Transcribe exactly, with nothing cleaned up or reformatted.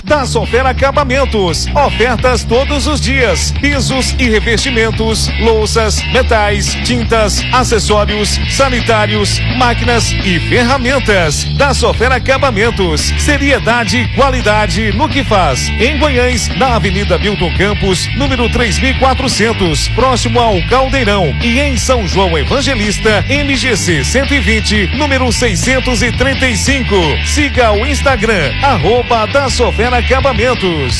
Da Sofer Acabamentos, ofertas todos os dias, pisos e revestimentos, louças, metais, tintas, acessórios, sanitários, máquinas e ferramentas. Da Sofer Acabamentos, seriedade e qualidade no que faz. Em Goiânia, na Avenida Milton Campos, número três mil e quatrocentos, próximo ao Caldeirão, e em São João Evangelista, M G C cento e vinte, número seiscentos e trinta e cinco. Siga o Instagram, arroba da Sofer Acabamentos.